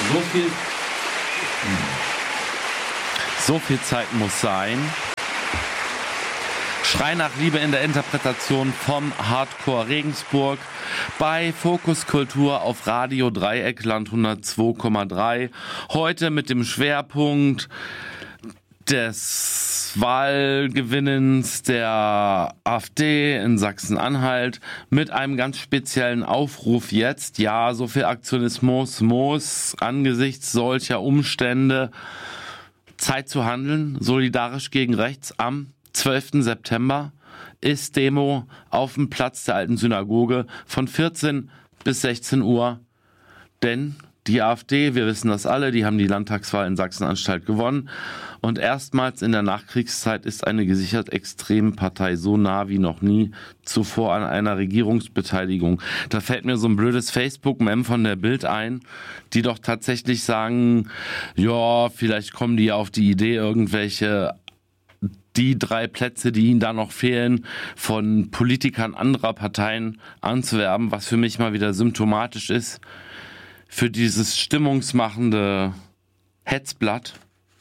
So viel Zeit muss sein. Schrei nach Liebe in der Interpretation vom Hardcore Regensburg bei Fokus Kultur auf Radio Dreieckland 102,3. Heute mit dem Schwerpunkt des Wahlgewinnens der AfD in Sachsen-Anhalt mit einem ganz speziellen Aufruf jetzt. Ja, so viel Aktionismus muss angesichts solcher Umstände Zeit zu handeln, solidarisch gegen rechts. Am 12. September ist Demo auf dem Platz der alten Synagoge von 14 bis 16 Uhr. Denn die AfD, wir wissen das alle, die haben die Landtagswahl in Sachsen-Anhalt gewonnen. Und erstmals in der Nachkriegszeit ist eine gesichert extreme Partei so nah wie noch nie zuvor an einer Regierungsbeteiligung. Da fällt mir so ein blödes Facebook-Mem von der Bild ein, die doch tatsächlich sagen, ja, vielleicht kommen die auf die Idee, irgendwelche die 3 Plätze, die ihnen da noch fehlen, von Politikern anderer Parteien anzuwerben, was für mich mal wieder symptomatisch ist für dieses stimmungsmachende Hetzblatt.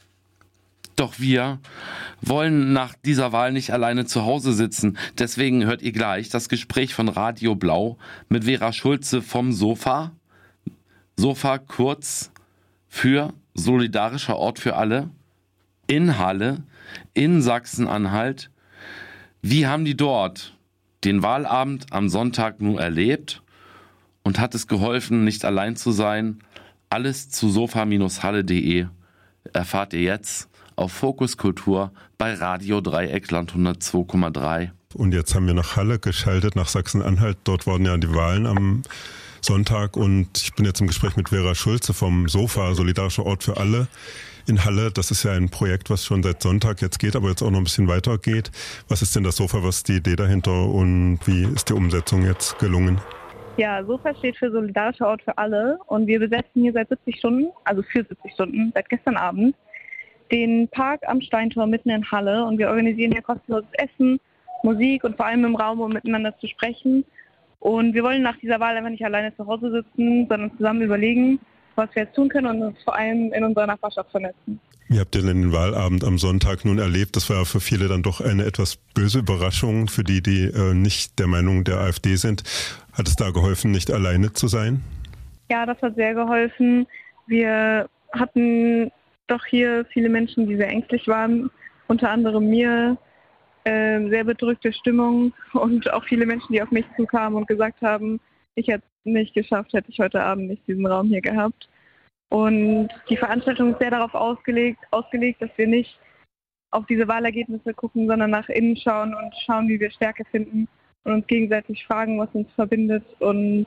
Doch wir wollen nach dieser Wahl nicht alleine zu Hause sitzen. Deswegen hört ihr gleich das Gespräch von Radio Blau mit Vera Schulze vom Sofa. Sofa kurz für Solidarischer Ort für alle in Halle in Sachsen-Anhalt. Wie haben die dort den Wahlabend am Sonntag nur erlebt? Und hat es geholfen, nicht allein zu sein? Alles zu sofa-halle.de erfahrt ihr jetzt auf Fokus Kultur bei Radio Dreieckland 102,3. Und jetzt haben wir nach Halle geschaltet, nach Sachsen-Anhalt. Dort waren ja die Wahlen am Sonntag und ich bin jetzt im Gespräch mit Vera Schulze vom Sofa, Solidarischer Ort für alle in Halle. Das ist ja ein Projekt, was schon seit Sonntag jetzt geht, aber jetzt auch noch ein bisschen weiter geht. Was ist denn das Sofa, was ist die Idee dahinter und wie ist die Umsetzung jetzt gelungen? Ja, SOFA steht für Solidarischer Ort für alle und wir besetzen hier seit 70 Stunden, also für 70 Stunden, seit gestern Abend, den Park am Steintor mitten in Halle und wir organisieren hier kostenloses Essen, Musik und vor allem im Raum, um miteinander zu sprechen. Und wir wollen nach dieser Wahl einfach nicht alleine zu Hause sitzen, sondern zusammen überlegen, was wir jetzt tun können und uns vor allem in unserer Nachbarschaft vernetzen. Wie habt ihr denn den Wahlabend am Sonntag nun erlebt? Das war ja für viele dann doch eine etwas böse Überraschung, für die, die nicht der Meinung der AfD sind. Hat es da geholfen, nicht alleine zu sein? Ja, das hat sehr geholfen. Wir hatten doch hier viele Menschen, die sehr ängstlich waren, unter anderem mir, sehr bedrückte Stimmung und auch viele Menschen, die auf mich zukamen und gesagt haben, ich hätte es nicht geschafft, hätte ich heute Abend nicht diesen Raum hier gehabt. Und die Veranstaltung ist sehr darauf ausgelegt, dass wir nicht auf diese Wahlergebnisse gucken, sondern nach innen schauen und schauen, wie wir Stärke finden und uns gegenseitig fragen, was uns verbindet und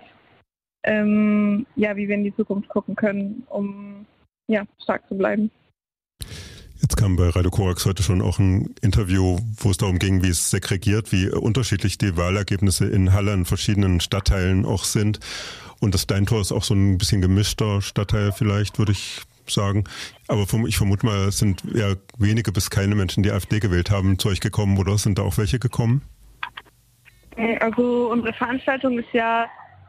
wie wir in die Zukunft gucken können, um stark zu bleiben. Jetzt kam bei Radio Korax heute schon auch ein Interview, wo es darum ging, wie es segregiert, wie unterschiedlich die Wahlergebnisse in Halle in verschiedenen Stadtteilen auch sind. Und das Steintor ist auch so ein bisschen gemischter Stadtteil vielleicht, würde ich sagen. Aber ich vermute mal, es sind eher wenige bis keine Menschen, die AfD gewählt haben, zu euch gekommen, oder sind da auch welche gekommen? Also unsere Veranstaltung ist ja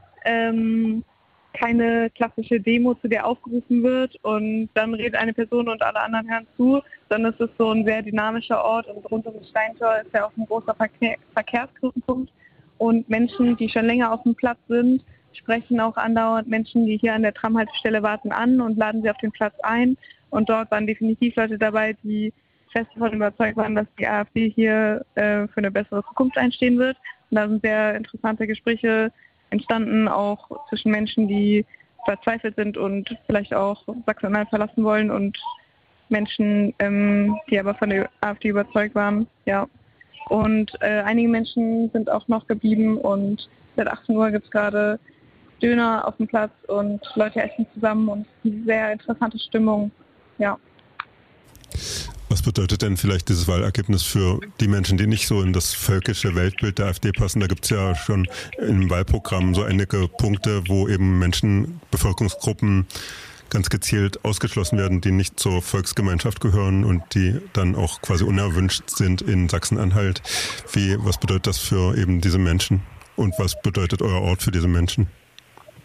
keine klassische Demo, zu der aufgerufen wird und dann redet eine Person und alle anderen hören zu, sondern es ist so ein sehr dynamischer Ort und rund um das Steintor ist ja auch ein großer Verkehrsknotenpunkt und Menschen, die schon länger auf dem Platz sind, sprechen auch andauernd Menschen, die hier an der Tramhaltestelle warten, an und laden sie auf den Platz ein. Und dort waren definitiv Leute dabei, die fest davon überzeugt waren, dass die AfD hier für eine bessere Zukunft einstehen wird. Und da sind sehr interessante Gespräche entstanden, auch zwischen Menschen, die verzweifelt sind und vielleicht auch Sachsen-Anhalt verlassen wollen und Menschen, die aber von der AfD überzeugt waren. Ja. Und einige Menschen sind auch noch geblieben und seit 18 Uhr gibt es gerade Döner auf dem Platz und Leute essen zusammen und eine sehr interessante Stimmung, ja. Was bedeutet denn vielleicht dieses Wahlergebnis für die Menschen, die nicht so in das völkische Weltbild der AfD passen? Da gibt es ja schon im Wahlprogramm so einige Punkte, wo eben Menschen, Bevölkerungsgruppen ganz gezielt ausgeschlossen werden, die nicht zur Volksgemeinschaft gehören und die dann auch quasi unerwünscht sind in Sachsen-Anhalt. Was bedeutet das für eben diese Menschen? Und was bedeutet euer Ort für diese Menschen?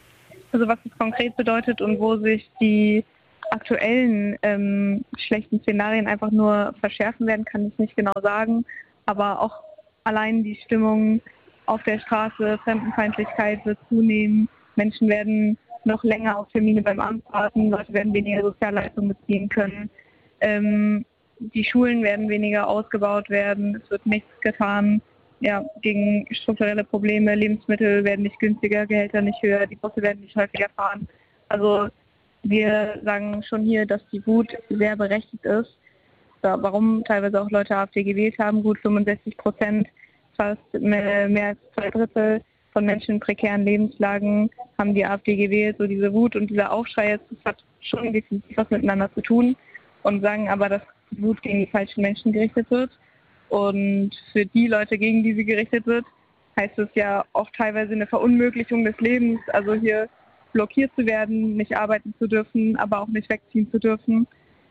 Also was es konkret bedeutet und wo sich die aktuellen schlechten Szenarien einfach nur verschärfen werden, kann ich nicht genau sagen. Aber auch allein die Stimmung auf der Straße, Fremdenfeindlichkeit wird zunehmen. Menschen werden noch länger auf Termine beim Amt warten, Leute werden weniger Sozialleistungen beziehen können. Die Schulen werden weniger ausgebaut werden, es wird nichts getan gegen strukturelle Probleme. Lebensmittel werden nicht günstiger, Gehälter nicht höher, die Busse werden nicht häufiger fahren. Also wir sagen schon hier, dass die Wut sehr berechtigt ist. Warum teilweise auch Leute AfD gewählt haben, gut 65%, fast mehr als 2/3 von Menschen in prekären Lebenslagen haben die AfD gewählt. So diese Wut und dieser Aufschrei jetzt, das hat schon definitiv was miteinander zu tun und sagen aber, dass die Wut gegen die falschen Menschen gerichtet wird. Und für die Leute, gegen die sie gerichtet wird, heißt es ja auch teilweise eine Verunmöglichung des Lebens. Also hier blockiert zu werden, nicht arbeiten zu dürfen, aber auch nicht wegziehen zu dürfen.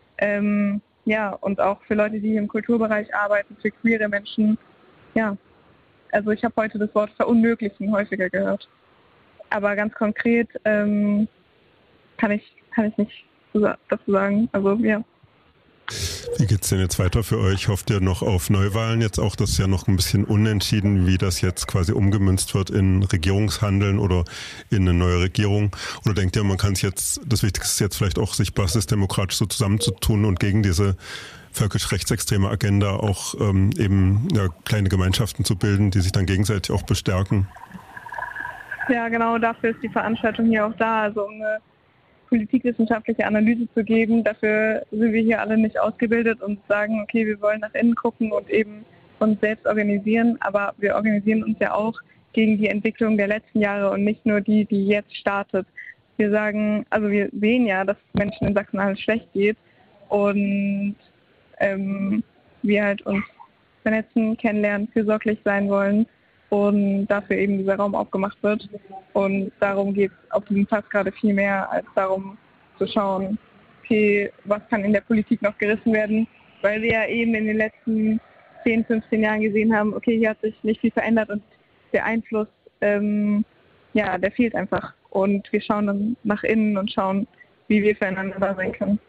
Und auch für Leute, die im Kulturbereich arbeiten, für queere Menschen. Ja, also ich habe heute das Wort verunmöglichen häufiger gehört. Aber ganz konkret kann ich nicht dazu sagen. Also ja. Wie geht's denn jetzt weiter für euch? Hofft ihr noch auf Neuwahlen jetzt auch? Das ist ja noch ein bisschen unentschieden, wie das jetzt quasi umgemünzt wird in Regierungshandeln oder in eine neue Regierung. Oder denkt ihr, man kann es jetzt, das Wichtigste ist jetzt vielleicht auch, sich basisdemokratisch so zusammenzutun und gegen diese völkisch-rechtsextreme Agenda auch kleine Gemeinschaften zu bilden, die sich dann gegenseitig auch bestärken? Ja, genau dafür ist die Veranstaltung hier auch da, also um eine politikwissenschaftliche Analyse zu geben. Dafür sind wir hier alle nicht ausgebildet und sagen, okay, wir wollen nach innen gucken und eben uns selbst organisieren, aber wir organisieren uns ja auch gegen die Entwicklung der letzten Jahre und nicht nur die jetzt startet. Wir sagen, also wir sehen ja, dass Menschen in Sachsen-Anhalt schlecht geht und wir halt uns vernetzen, kennenlernen, fürsorglich sein wollen und dafür eben dieser Raum aufgemacht wird. Und darum geht es auf diesem Platz gerade viel mehr, als darum zu schauen, okay, was kann in der Politik noch gerissen werden, weil wir ja eben in den letzten 10, 15 Jahren gesehen haben, okay, hier hat sich nicht viel verändert und der Einfluss, der fehlt einfach. Und wir schauen dann nach innen und schauen, wie wir füreinander da sein können.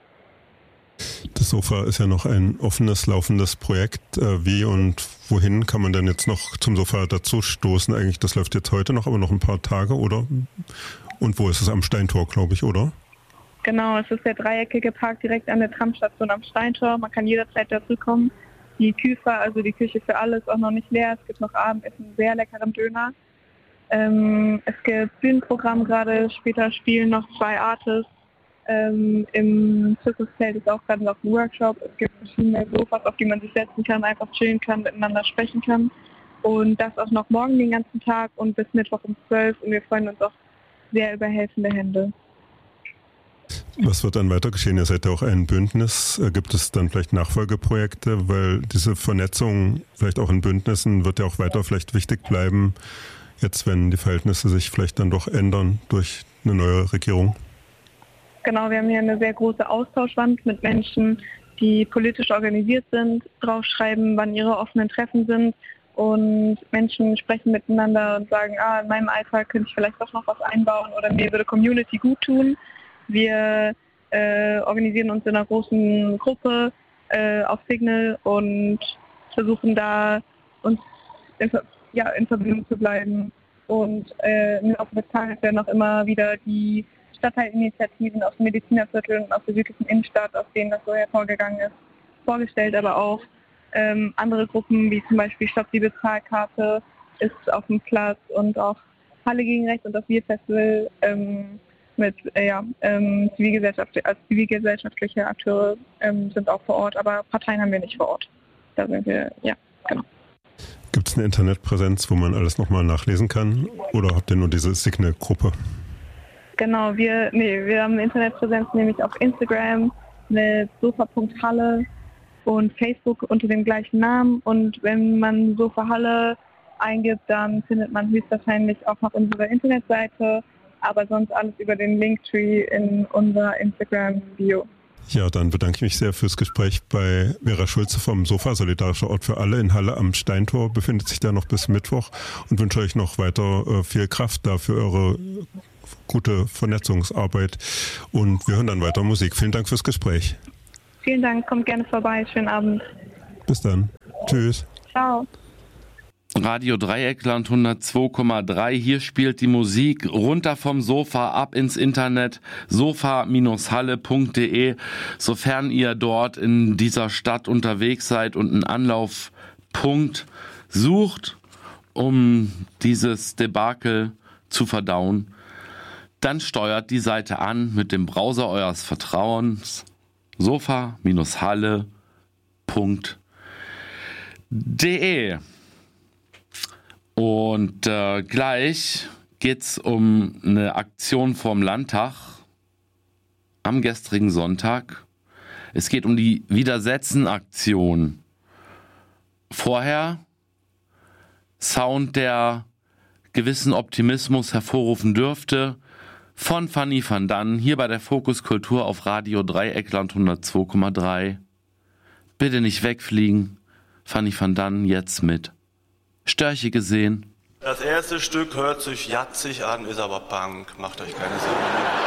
Das Sofa ist ja noch ein offenes, laufendes Projekt. Wie und wohin kann man denn jetzt noch zum Sofa dazu stoßen? Eigentlich, das läuft jetzt heute noch, aber noch ein paar Tage, oder? Und wo ist es? Am Steintor, glaube ich, oder? Genau, es ist der dreieckige Park direkt an der Tramstation am Steintor. Man kann jederzeit dazu kommen. Die Küfer, also die Küche für alle, ist auch noch nicht leer. Es gibt noch Abendessen, sehr leckeren Döner. Es gibt Bühnenprogramm gerade, später spielen noch 2 Artists. Im Zirkuszelt ist auch gerade noch ein Workshop. Es gibt verschiedene Sofas, auf die man sich setzen kann, einfach chillen kann, miteinander sprechen kann. Und das auch noch morgen den ganzen Tag und bis Mittwoch um 12. Und wir freuen uns auch sehr über helfende Hände. Was wird dann weiter geschehen? Ihr seid ja auch ein Bündnis. Gibt es dann vielleicht Nachfolgeprojekte? Weil diese Vernetzung vielleicht auch in Bündnissen wird ja auch weiter vielleicht wichtig bleiben, jetzt wenn die Verhältnisse sich vielleicht dann doch ändern durch eine neue Regierung. Genau, wir haben hier eine sehr große Austauschwand mit Menschen, die politisch organisiert sind, draufschreiben, wann ihre offenen Treffen sind und Menschen sprechen miteinander und sagen, in meinem Alltag könnte ich vielleicht doch noch was einbauen oder mir würde Community gut tun. Wir organisieren uns in einer großen Gruppe auf Signal und versuchen da uns in Verbindung zu bleiben und im Laufe des Tages werden auch immer wieder die Stadtteilinitiativen aus dem Medizinerviertel und aus der südlichen Innenstadt, aus denen das so hervorgegangen ist, vorgestellt, aber auch andere Gruppen, wie zum Beispiel Stopp die Bezahlkarte ist auf dem Platz und auch Halle gegen Rechts und das Wir-Festival mit zivilgesellschaftliche Akteure sind auch vor Ort, aber Parteien haben wir nicht vor Ort. Da sind wir, genau. Gibt es eine Internetpräsenz, wo man alles nochmal nachlesen kann oder habt ihr nur diese Signal-Gruppe? Genau, wir haben eine Internetpräsenz nämlich auf Instagram mit sofa.halle und Facebook unter dem gleichen Namen. Und wenn man Sofa Halle eingibt, dann findet man höchstwahrscheinlich auch noch unsere Internetseite, aber sonst alles über den Linktree in unserer Instagram-Bio. Ja, dann bedanke ich mich sehr fürs Gespräch bei Vera Schulze vom Sofa, Solidarischer Ort für alle in Halle am Steintor, befindet sich da noch bis Mittwoch und wünsche euch noch weiter viel Kraft da für eure gute Vernetzungsarbeit und wir hören dann weiter Musik. Vielen Dank fürs Gespräch. Vielen Dank, kommt gerne vorbei. Schönen Abend. Bis dann. Tschüss. Ciao. Radio Dreieckland 102,3. Hier spielt die Musik runter vom Sofa, ab ins Internet, sofa-halle.de. Sofern ihr dort in dieser Stadt unterwegs seid und einen Anlaufpunkt sucht, um dieses Debakel zu verdauen, dann steuert die Seite an mit dem Browser eures Vertrauens, sofa-halle.de. Und gleich geht's um eine Aktion vorm Landtag am gestrigen Sonntag. Es geht um die Widersetzen-Aktion. Vorher Sound, der gewissen Optimismus hervorrufen dürfte, von Fanny van Dann hier bei der Fokus Kultur auf Radio Dreieckland 102,3. Bitte nicht wegfliegen. Fanny van Dann jetzt mit Störche gesehen. Das erste Stück hört sich jatzig an, ist aber Punk. Macht euch keine Sorgen.